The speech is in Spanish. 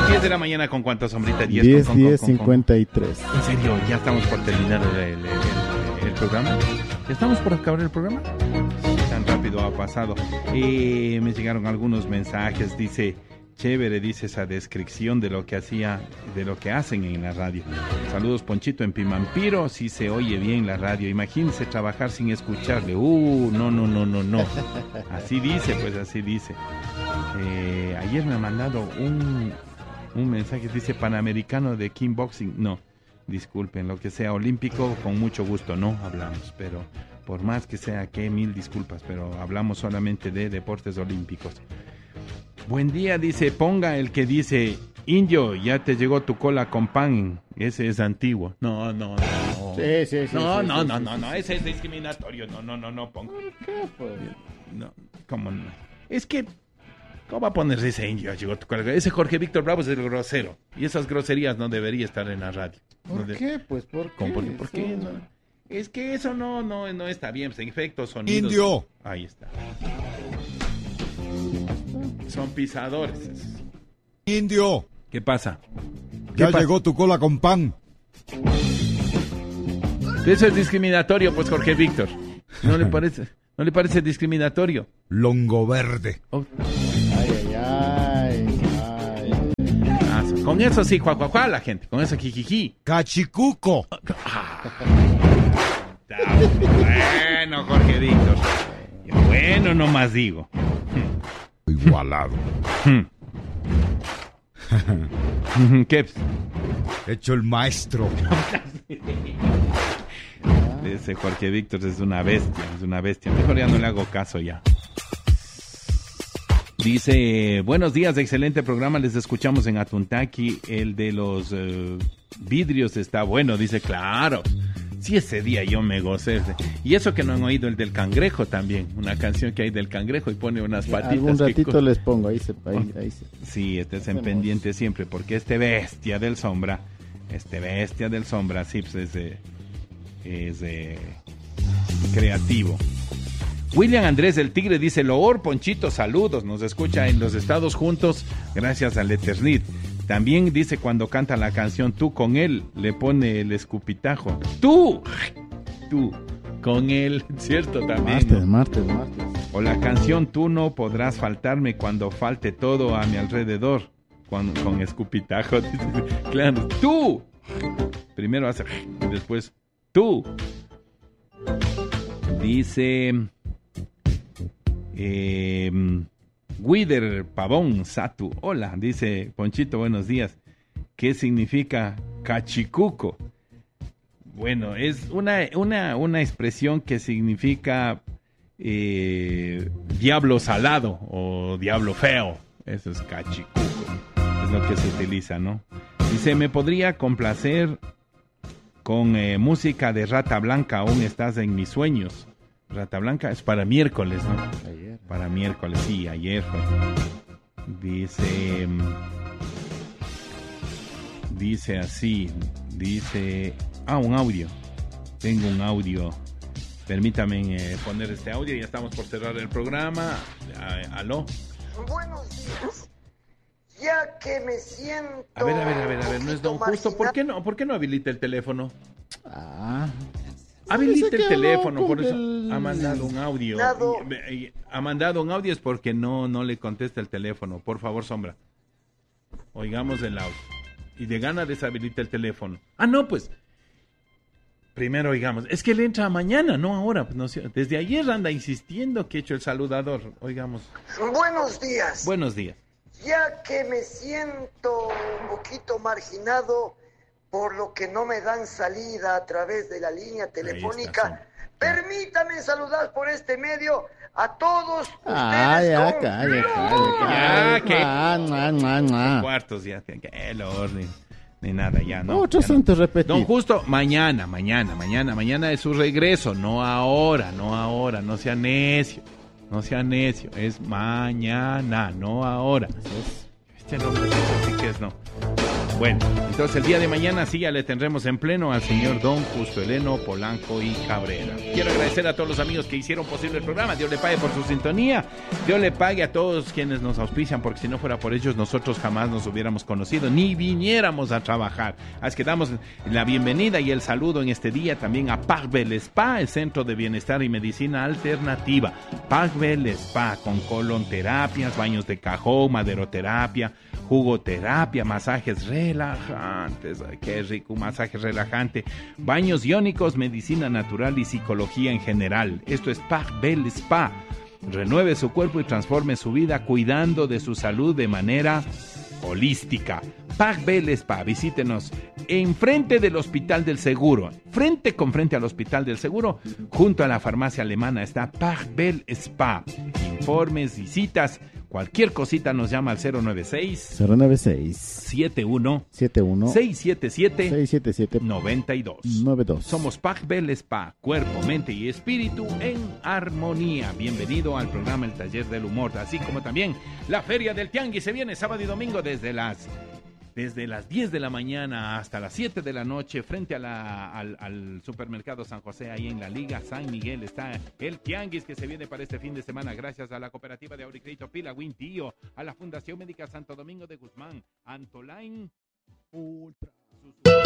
10 de la mañana con cuántas sombritas, 53. En serio, ya estamos por terminar el programa. ¿Ya estamos por acabar el programa? Tan rápido ha pasado. Me llegaron algunos mensajes, dice, chévere, dice esa descripción de lo que hacen en la radio. Saludos, Ponchito, en Pimampiro, si se oye bien la radio. Imagínense trabajar sin escucharle. No. Así dice, pues así dice. Ayer me ha mandado un mensaje, dice Panamericano de Kickboxing. No, disculpen, lo que sea olímpico, con mucho gusto no hablamos, pero por más que sea que, mil disculpas, pero hablamos solamente de deportes olímpicos. Buen día, dice, ponga el que dice, Indio, ya te llegó tu cola con pan, ese es antiguo. No. Sí. No, ese es discriminatorio, no, ponga. ¿Por qué, pues? No, ¿cómo no? Es que, ¿cómo va a ponerse ese Indio? Llegó tu cola? Ese Jorge Víctor Bravo es el grosero, y esas groserías no debería estar en la radio. ¿Por qué, pues? ¿Por qué? ¿Por qué? No? Es que eso no está bien, pues, en efecto, sonidos. Indio. Ahí está. Son pisadores. Indio. ¿Qué pasa? Ya llegó tu cola con pan. Eso es discriminatorio, pues, Jorge Víctor. ¿No le parece? ¿No le parece discriminatorio? Longo verde. Oh. Ay. Con eso sí, juá la gente. Con eso jijiji. Cachicuco. Bueno, Jorge Víctor. Bueno, no más digo. Igualado. ¿Qué? Hecho el maestro. Ese Jorge Víctor es una bestia. Mejor ya no le hago caso ya. Dice, buenos días, excelente programa, les escuchamos en Atuntaki, el de los vidrios está bueno, dice, claro. Sí, ese día yo me gocé. Y eso que no han oído el del cangrejo también. Una canción que hay del cangrejo y pone unas patitas. Algún ratito les pongo, ahí se. Sí, estés en pendiente siempre, porque este bestia del sombra, sí, pues es creativo. William Andrés del Tigre dice, Loor, Ponchito, saludos, nos escucha en los Estados Juntos, gracias al Eternit. También dice cuando canta la canción Tú con él, le pone el escupitajo. Tú con él, ¿cierto? También. Martes. O la canción Tú no podrás faltarme cuando falte todo a mi alrededor. Con escupitajo. Claro, tú. Primero hace y después tú. Dice Guider Pavón Satu. Hola, dice Ponchito, buenos días. ¿Qué significa cachicuco? Bueno, es una expresión que significa diablo salado o diablo feo. Eso es cachicuco. Es lo que se utiliza, ¿no? Dice, ¿me podría complacer con música de Rata Blanca? Aún estás en mis sueños. Rata Blanca es para miércoles, ¿no? Ayer. Para miércoles, sí, ayer fue. Dice así, un audio. Tengo un audio. Permítame poner este audio, ya estamos por cerrar el programa. ¿Aló? Buenos días. Ya que me siento... A ver, no es don Justo. ¿Por qué no habilita el teléfono? Habilita el teléfono, por eso ha mandado un audio. Ha mandado un audio es porque no le contesta el teléfono. Por favor, Sombra. Oigamos el audio. Y de gana deshabilita el teléfono. No, pues. Primero oigamos. Es que él entra mañana, no ahora. Pues no, desde ayer anda insistiendo que he hecho el saludador. Oigamos. Buenos días. Buenos días. Ya que me siento un poquito marginado por lo que no me dan salida a través de la línea telefónica, permítame saludar por este medio a todos ustedes. Cuartos ya, que el orden. Ni nada, ya, ¿no? Otro santo repetido. Don Justo, mañana es su regreso, no ahora, no sea necio, es mañana, no ahora. Este nombre sí que es no. Bueno, entonces el día de mañana sí ya le tendremos en pleno al señor Don Justo Heleno Polanco y Cabrera. Quiero agradecer a todos los amigos que hicieron posible el programa. Dios le pague por su sintonía. Dios le pague a todos quienes nos auspician, porque si no fuera por ellos nosotros jamás nos hubiéramos conocido ni viniéramos a trabajar. Así que damos la bienvenida y el saludo en este día también a Pacbel Spa, el Centro de Bienestar y Medicina Alternativa. Pacbel Spa, con colonterapias, baños de cajón, maderoterapia, jugoterapia, masajes relajantes. Ay, qué rico, un masaje relajante, baños iónicos, medicina natural y psicología en general. Esto es Pacbel Spa. Renueve su cuerpo y transforme su vida cuidando de su salud de manera holística. Pacbel Spa, visítenos enfrente del Hospital del Seguro, frente con frente al Hospital del Seguro, junto a la farmacia alemana está Pacbel Spa. Informes y citas, cualquier cosita nos llama al 096 71 677 92. Somos Pacbel Spa, cuerpo, mente y espíritu en armonía. Bienvenido al programa El Taller del Humor, así como también la Feria del Tianguis se viene sábado y domingo desde las 10 de la mañana hasta las 7 de la noche, frente a al supermercado San José, ahí en la Liga San Miguel, está el Tianguis que se viene para este fin de semana, gracias a la Cooperativa de Ahorro y Crédito Pila Wintío, a la Fundación Médica Santo Domingo de Guzmán, Antolain Ultra.